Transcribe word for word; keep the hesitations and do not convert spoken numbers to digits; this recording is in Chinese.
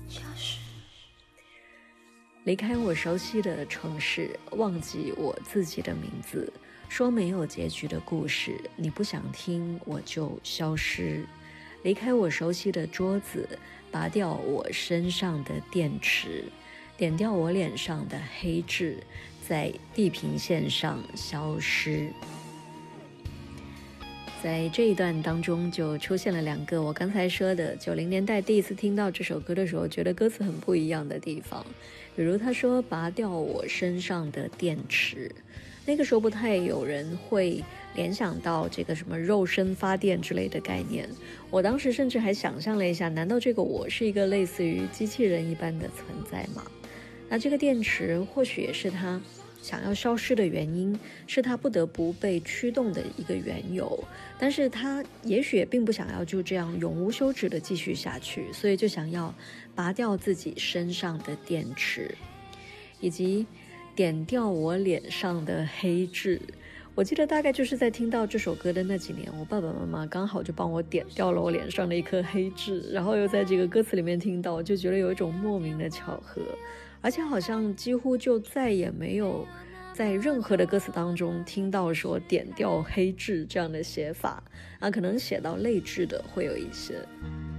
离开我熟悉的城市，忘记我自己的名字，说没有结局的故事，你不想听我就消失。离开我熟悉的桌子，拔掉我身上的电池，点掉我脸上的黑痣，在地平线上消失。在这一段当中就出现了两个我刚才说的九零年代第一次听到这首歌的时候觉得歌词很不一样的地方，比如他说拔掉我身上的电池，那个时候不太有人会联想到这个什么肉身发电之类的概念，我当时甚至还想象了一下，难道这个我是一个类似于机器人一般的存在吗？那这个电池或许也是他想要消失的原因，是他不得不被驱动的一个缘由，但是他也许也并不想要就这样永无休止的继续下去，所以就想要拔掉自己身上的电池，以及点掉我脸上的黑痣。我记得大概就是在听到这首歌的那几年，我爸爸妈妈刚好就帮我点掉了我脸上的一颗黑痣，然后又在这个歌词里面听到，就觉得有一种莫名的巧合，而且好像几乎就再也没有在任何的歌词当中听到说点掉黑痣这样的写法啊，可能写到泪痣的会有一些。